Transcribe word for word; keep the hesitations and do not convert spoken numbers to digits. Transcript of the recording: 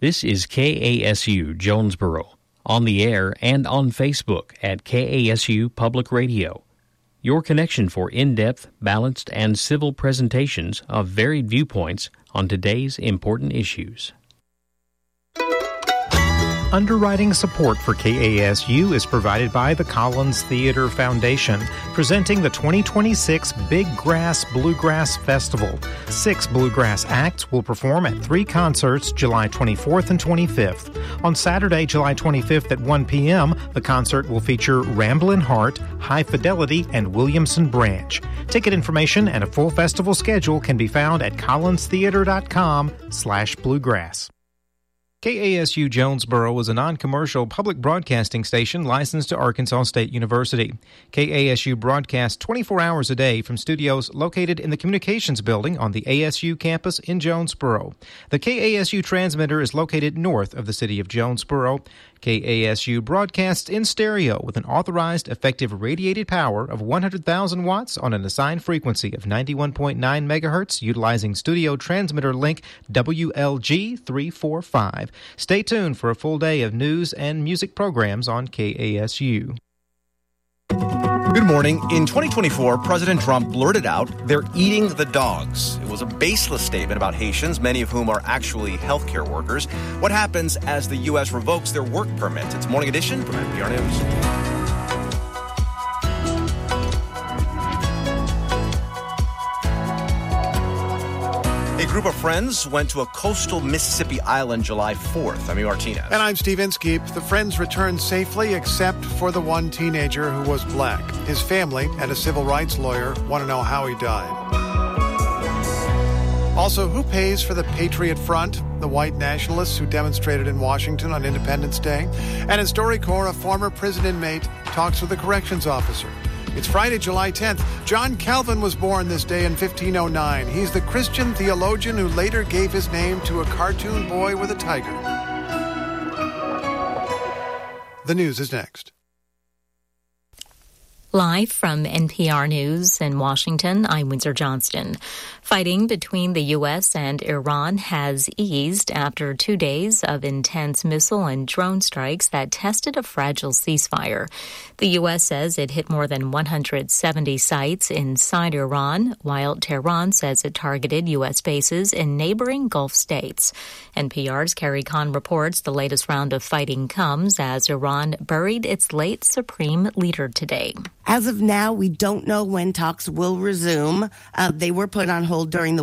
This is K A S U Jonesboro, on the air and on Facebook at K A S U Public Radio. Your connection for in-depth, balanced, and civil presentations of varied viewpoints on today's important issues. Underwriting support for K A S U is provided by the Collins Theater Foundation, presenting the twenty twenty-six Big Grass Bluegrass Festival. Six bluegrass acts will perform at three concerts July twenty-fourth and twenty-fifth. On Saturday, July twenty-fifth at one p.m., the concert will feature Ramblin' Heart, High Fidelity, and Williamson Branch. Ticket information and a full festival schedule can be found at collinstheater.com slash bluegrass. K A S U Jonesboro is a non-commercial public broadcasting station licensed to Arkansas State University. K A S U broadcasts twenty-four hours a day from studios located in the Communications Building on the A S U campus in Jonesboro. The K A S U transmitter is located north of the city of Jonesboro. K A S U broadcasts in stereo with an authorized effective radiated power of one hundred thousand watts on an assigned frequency of ninety-one point nine megahertz utilizing studio transmitter link W L G three forty-five. Stay tuned for a full day of news and music programs on K A S U. Good morning. In twenty twenty-four, President Trump blurted out, "They're eating the dogs." It was a baseless statement about Haitians, many of whom are actually healthcare workers. What happens as the U S revokes their work permits? It's Morning Edition from N P R News. A group of friends went to a coastal Mississippi island July fourth. I'm E. Martinez. And I'm Steve Inskeep. The friends returned safely except for the one teenager who was black. His family and a civil rights lawyer want to know how he died. Also, who pays for the Patriot Front, the white nationalists who demonstrated in Washington on Independence Day? And in StoryCorps, a former prison inmate talks with a corrections officer. It's Friday, July tenth. John Calvin was born this day in fifteen oh nine. He's the Christian theologian who later gave his name to a cartoon boy with a tiger. The news is next. Live from N P R News in Washington, I'm Windsor Johnston. Fighting between the U S and Iran has eased after two days of intense missile and drone strikes that tested a fragile ceasefire. The U S says it hit more than one hundred seventy sites inside Iran, while Tehran says it targeted U S bases in neighboring Gulf states. N P R's Carrie Kahn reports the latest round of fighting comes as Iran buried its late supreme leader today. As of now, we don't know when talks will resume. Uh, they were put on hold during the